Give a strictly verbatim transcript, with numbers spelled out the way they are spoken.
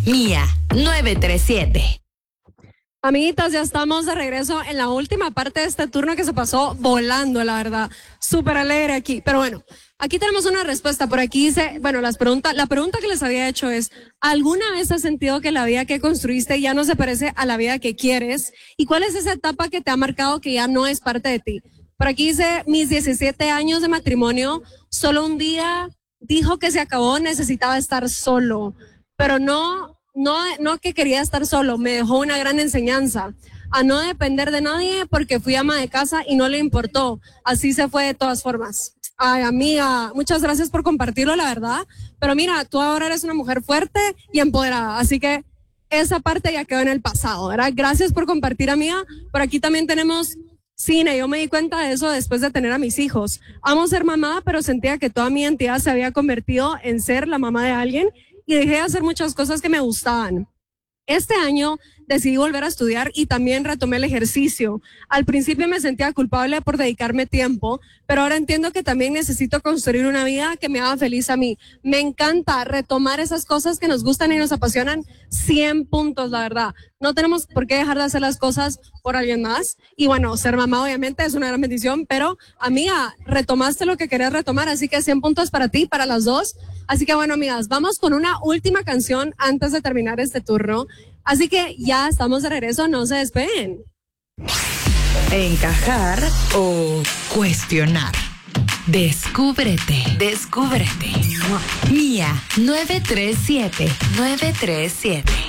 Mía nueve tres siete. Amiguitas, ya estamos de regreso en la última parte de este turno que se pasó volando, la verdad. Súper alegre aquí. Pero bueno, aquí tenemos una respuesta. Por aquí dice, bueno, las preguntas, la pregunta que les había hecho es, ¿alguna vez has sentido que la vida que construiste ya no se parece a la vida que quieres? ¿Y cuál es esa etapa que te ha marcado que ya no es parte de ti? Por aquí dice, mis diecisiete años de matrimonio, solo un día dijo que se acabó, necesitaba estar solo. Pero no... No, no que quería estar solo, me dejó una gran enseñanza a no depender de nadie porque fui ama de casa y no le importó. Así se fue de todas formas. Ay, amiga, muchas gracias por compartirlo, la verdad. Pero mira, tú ahora eres una mujer fuerte y empoderada, así que esa parte ya quedó en el pasado, ¿verdad? Gracias por compartir, amiga. Por aquí también tenemos cine. Yo me di cuenta de eso después de tener a mis hijos. Amo ser mamá, pero sentía que toda mi identidad se había convertido en ser la mamá de alguien y dejé de hacer muchas cosas que me gustaban. Este año decidí volver a estudiar y también retomé el ejercicio. Al principio me sentía culpable por dedicarme tiempo, pero ahora entiendo que también necesito construir una vida que me haga feliz a mí. Me encanta retomar esas cosas que nos gustan y nos apasionan. cien puntos, la verdad. No tenemos por qué dejar de hacer las cosas por alguien más. Y bueno, ser mamá obviamente es una gran bendición, pero amiga, retomaste lo que querías retomar, así que cien puntos para ti, para las dos. Así que bueno, amigas, vamos con una última canción antes de terminar este turno. Así que ya estamos de regreso, no se despeguen. Encajar o cuestionar. Descúbrete, descúbrete. Mía nueve tres siete, nueve tres siete.